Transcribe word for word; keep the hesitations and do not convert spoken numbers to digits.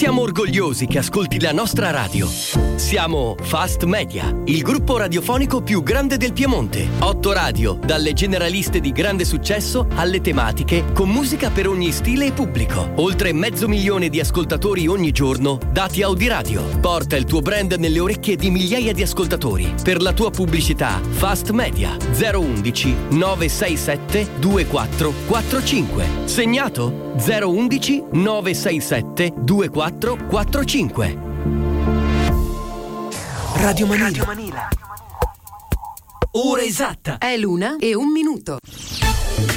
Siamo orgogliosi che ascolti la nostra radio. Siamo Fast Media, il gruppo radiofonico più grande del Piemonte. Otto radio, dalle generaliste di grande successo alle tematiche, con musica per ogni stile e pubblico. Oltre mezzo milione di ascoltatori ogni giorno, dati Audiradio. Porta il tuo brand nelle orecchie di migliaia di ascoltatori. Per la tua pubblicità, Fast Media zero undici nove sei sette due quattro quattro cinque. Segnato? zero undici nove sei sette due quattro quattro cinque. Radio Manila. Ora esatta. È l'una e un minuto.